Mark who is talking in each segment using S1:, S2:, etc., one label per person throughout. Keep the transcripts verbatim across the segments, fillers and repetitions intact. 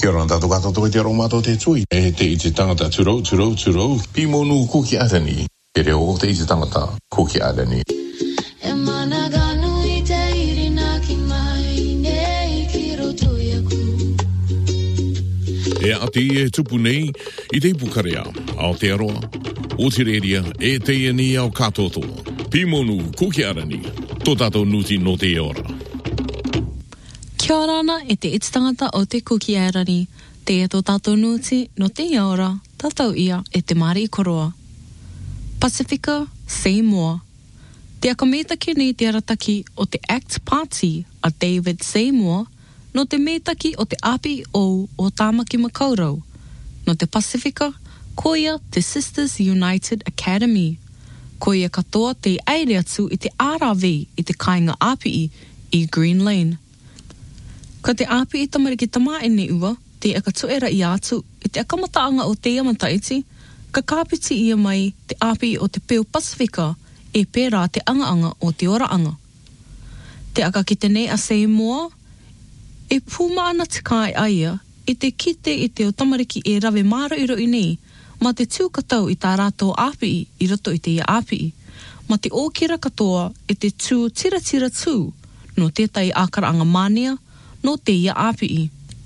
S1: Kia ora tātou katoa toi te aromato te tui. E te i te tangata turo, turo, turo. Pimonu kuki arani. E reo o te i te tangata kuki arani.
S2: E mana ganu I te irina ki mai nei ki roto iaku.
S3: E ati e tupu nei I te ipukarea ao te aroa. O te reria e te iani ao katotoa. Pimonu kuki arani. Tō tātou nuti no te ora.
S4: Kia ora ana e te ititangata o te kuki airari, te e tō tātou nuti no te ora, tātou ia e te mari I koroa. Pacifica Seymour. Te akamētaki nei te arataki o te ACT Party a David Seymour, no te mētaki o te api o o Tāmaki Makaurau. No te Pacifica, koia te Sisters United Academy. Koia katoa te aere atu I te R R V I te kāinga api I Green Lane. Ka te api I tamariki tamā e ne ua, te akatuera I atu I te akamataanga o te amataiti, ka kāpiti ia mai te api o te Peo Pasifika e pērā te anga-anga o te ora-anga. Te aka ki te nei a Seymour, e pūma ana te kai aia, I te kite I te o tamariki e rawe mara iro I nei, ma te tūkatau I tā rātou api I roto I te ia api, ma te ōkira katoa I te tū tira-tira tū, no tētai ākaraanga mānia, no te ia api.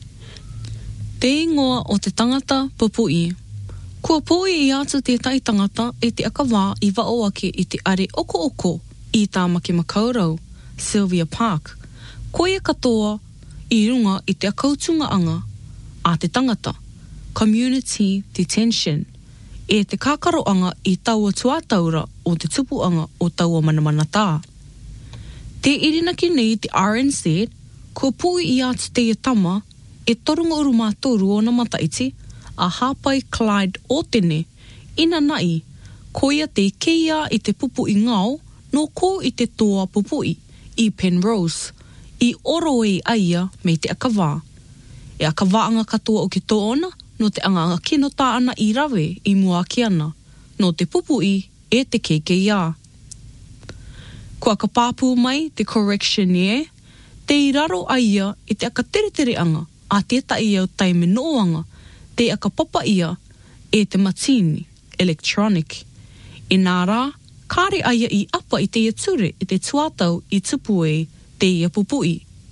S4: Te ingoa o te tangata pupui. Kua pui I atu tētai tangata e te akawā I waoake I te are oko-oko I Tāmaki Makaurau, Sylvia Park. Koia katoa I runga I te akautunga anga a te tangata, community detention, e te kākaroanga I taua tuataura o te tupuanga o taua manamanatā. Te irinaki nei te R N Z, kua pui I atu te tama, e torunga uru mātoru o na mataiti, a Hapai Clyde o tene, ina nai, koia te keia I te pupu I ngau, no ko I te toa pupui, I Penrose, I oro e aia me te akawā. E akawaanga katoa o ki tōna, no te anga kino tā ana I rawe I mua ki ana, no te pupui e te kekeia. Kua ka pāpū mai te correctioneer, te iraro aia I te aka tere anga, a tētai au taime noanga, te aka papa ia e te matini, electronic. I nā rā, kāre aia I apa I te ia ture I te tuatau I tupue te ia pupui.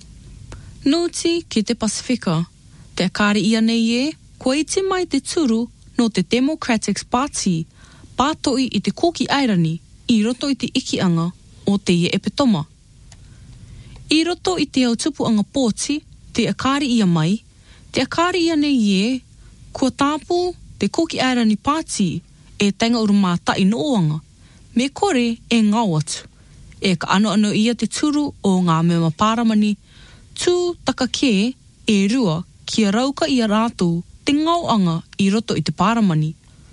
S4: Nōti ki te Pasifika, te kāre ia nei e, kua iti mai te turu no te Democratic Party, pātoi I te koki airani, I roto I te ikianga o te ia epetoma. I roto I te au tupuanga pōti, te akari ia mai, te akari ia nei e, kua tāpū te koki airani pāti e tainga uru mātai noanga, me kore e ngau atu. E ka ano ano ia te turu o ngā mea pāramani, tū taka ke e rua kia rauka ia rātou te ngauanga I roto I te pāramani.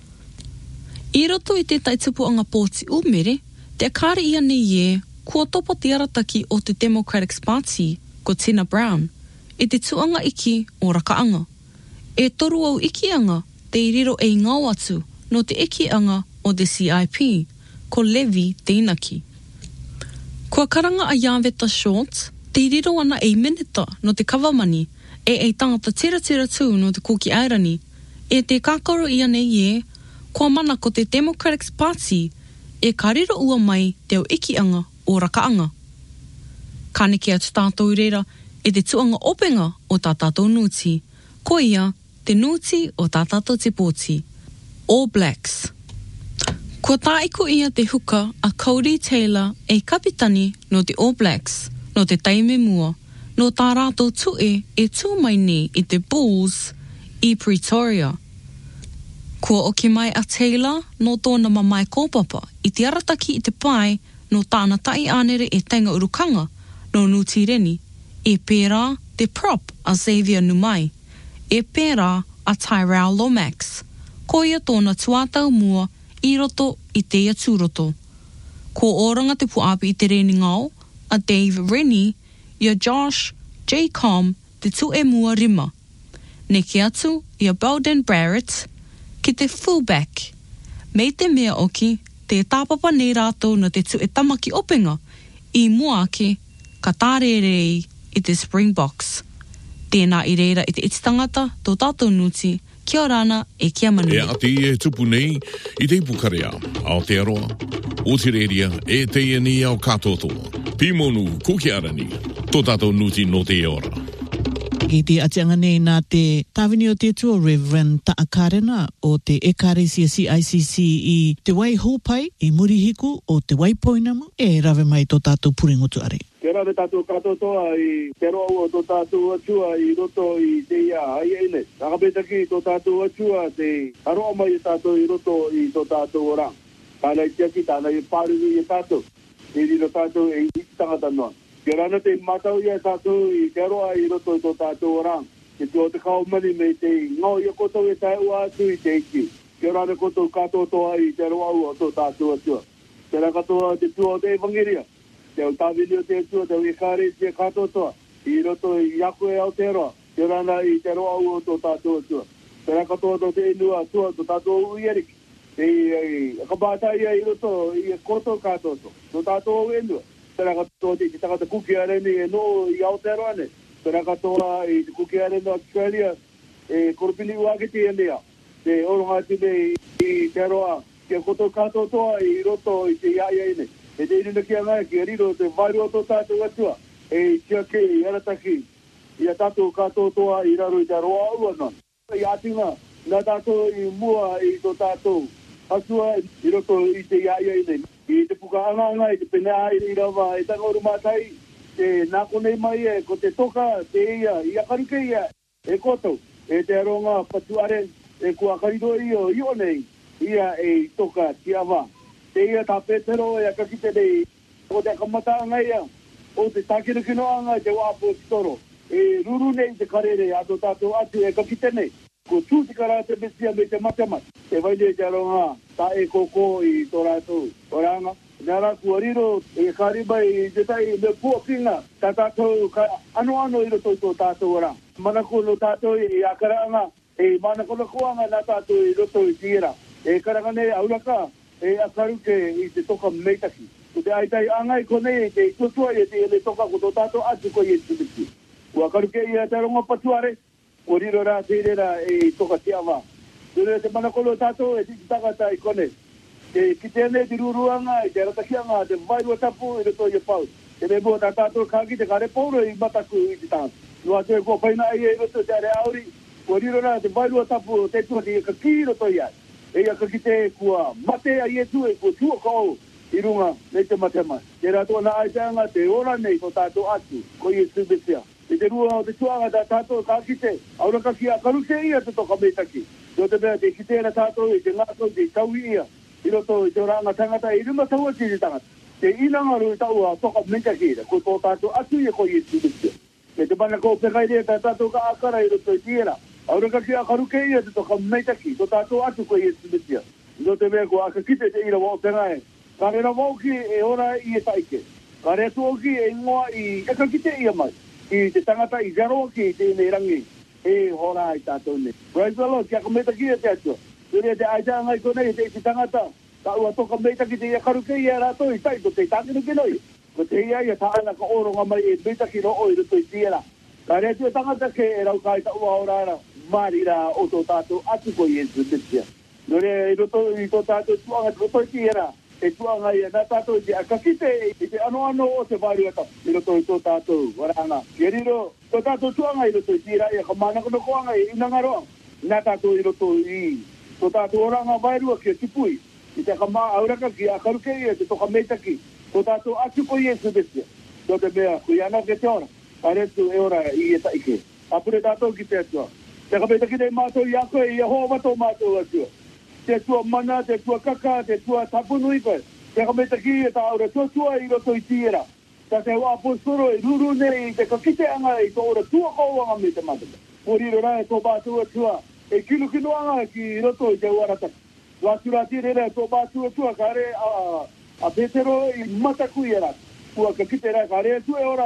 S4: I roto I te taitupuanga pōti umere, te akari ia nei e, kua topa te arataki o te Democratic Party, ko Tina Brown, e te tuanga iki o rakaanga. E toru au ikianga te iriro e ngau atu no te ikianga o te C I P, ko Levi Teinaki. Kua karanga a Yaveta Short, te iriro ana e minita no te kawamani, e e tangata tira-tira tū no te koki airani, e te kākaro ia nei e, kua mana ko te Democratic Party, e kariro ua mai te au ikianga o rakaanga. Kaneke atu tātou reira, e te tuanga openga o tā tātou nuti, ko ia te nuti o tā tātou te pōti, All Blacks. Kua tāiko ia te huka a Cody Taylor e kapitani no te All Blacks, no te taime mua, no tā rātou tue e tū mai ni I te Bulls I Pretoria. Kua oki mai a Taylor no tōna mamai kōpapa I te arataki I te pai no tāna tai anere e tainga urukanga no Nuti Reni, e pērā te prop a Xavier Numai, e pērā a Tyrell Lomax, koia tōna tuatau mua I roto I te ia tūroto. Ko oranga te puapi I te reni ngau, a Dave Rennie, ia Josh Jacom te tu e mua rima. Neki atu ia Belden Barrett ki te fullback. Mei te mea oki, te tāpapa nei rātou na te tu e tamaki openga, I mua ake ka tārerei I te Springboks. Tēnā i reira i te iti tangata, tō tātou nuti, kia rana e kia manu.
S3: E ati e tupu nei, i te ipukarea, Aotearoa, Otireria, e te iani au katotoa. Pimonu, kukiarani, tō tātou nuti no te ora.
S5: Ki te atianga nei nā te tāwini o te tua Reverend Taakarena o te Ekarisia C I C C i te wai hōpai i Murihiku o te wai poinamu e rawe mai tō tātou puringotu are.
S6: Ke rawe tātou katotoa i te roa o tō tātou atua i roto i te ia ai ene. Nakapetaki tō tātou atua te aroa mai i tātou i roto i tō tātou orang. Tāna i tiaki, tāna i pāruhi i tātou. I riro tātou e i tangata noa. Ke rana te matau ia tātou i te aroa i roto i tō tātou orang. Ke tō te kaumani me te ngau i a kotou e tai ua atu i te iki. Ke rana kotou katotoa i te aroa o tō tātou atua. Te rakatoa te tua o te evangeria. Te au tāwini o te tua, te au i kāre te katotoa. I roto i ako e au te aroa. Ke rana i te aroa o tō tātou atua. Te rakatoa tō te inua atua, tō tātou uieriki. Te kabata ia i roto i koto katoto. Tō tātou au enua. Tera katoa te tangata kuki areni e no i Aotearoa ne. Tera katoa i te kuki areni o Australia e korupili uakiti e lea. Te oronga tine i te aroa ke koto katoa i roto i te iaia ine. E te irina kia ngai ki a riro te vairu o tō tātou atua. E tia ke i arataki i a tātou katoa i raro i te aroa ua non. I atinga nā tātou i mua i tō tātou atua i roto i te iaia ine. I te puka anga i te penea i rawa e tangoru mātai te nāko nei mai e ko te toka te ia i akaruke ia e koto e te aronga patuare e kua karido i o i o nei ia e toka ti awa te ia tā pētero e akakite nei ko te akamata anga ia o te tākirukino anga te wapo titoro e ruru nei te karere ato tātou atu e kakite nei ko tūti kara te besia me te matemat. Te waile te aronga, ta e koko i tō rātou oranga. Nara kua riro e kariba i te tai me puakinga, ta tātou ka ano ano i roto i tō tātou oranga. Manako no tātou i akaraanga, e manako no kuanga na tātou i roto i tira. E karangane auraka, e akaruke i te toka meitaki. Ko te aitai angai konei te tutua i te ele toka ko tō tātou atu ko i e tūtiki. Ko akaruke i te aronga patuare, o riro rā te rera e toka te awa. Ture te manakolo tātou e tiki tagata i kone. Te kitene te ruruanga i te ratakianga te vairu tapu i roto i a pau. Te me mua tā tātou kāki te kare pauro i mataku i te tātu. Nua te kua paina ai e roto te are auri. O riro rā te vairu tapu te tua te ka ki roto i ai. E ia ka kite kua mate ai e tu e kua tua kou i runga nei te matema. Te rātua na aiteanga te ora nei tō tātou atu ko i e subesia. I te rua o te tuanga tā tātou kā kite, auraka ki a karuke ia te toka meitaki. Tō te mea te kite na tātou i te ngātou te taui ia, i roto i te oranga tangata i rima taua ki te tangata. Te inangaru i tau a toka meitaki ira, ko tō tātou atu ia ko i tu dukia. Me te mana ko pekai rea tā tātou ka akara i roto i tira, auraka ki a karuke ia te toka meitaki, tō tātou atu ko i tu dukia. Tō te mea ko aka kite te ira wau pengae, ka rera wau ki e ora i e taike, ka rea tu ki e ngoa i eka kite ia mai. I te tangata i zero ki te nei rangi e hora i tātou nei. Praise the Lord, kia kometa ki e te atua. Ture te aita ngai konei te te tangata, ka ua toka meita ki te ia karuke i a rātou i tai, ko te tākinu ki noi. Ko te ia ia tāna ka oronga mai e meita ki ro oi ruto i tiera. Ka rea tua tangata ke e rau kai ta ua orara, mari rā o tō tātou atu ko i e tunetia. Ture i roto i tō tātou tuanga roto i tiera. E tuanga ia nā tātou i te akakite i te ano ano o te wāri ata i roto i tō tātou waranga. Ke riro, tō tātou tuanga i roto i tira i a kamānako no koanga i inangaroa. Nā tātou i roto i tō tātou oranga wairua ki a tipui. I te kamā auraka ki a karuke i a te toka meitaki. Tō tātou atu ko i e subesia. Tō te mea, kui ana ke te ora. A retu e ora i e taike. Apure tātou ki te atua. Te ka meitaki te mātou i a koe i a hoa matou mātou atua. Te tua mana, te tua kaka, te tua tapunu i koe. Te kametaki e ta aura tua tua i roto i tiera. Ta te hua apostoro i ruru nei te kakite anga i tō ora tua kauanga me te mataka. Poriro rai tō bātua tua. E kilu kino anga ki roto i te uarataka. Wātura tirere tō bātua tua kare a, a Petero i mataku i era. Tua kakite rai kare tu e ora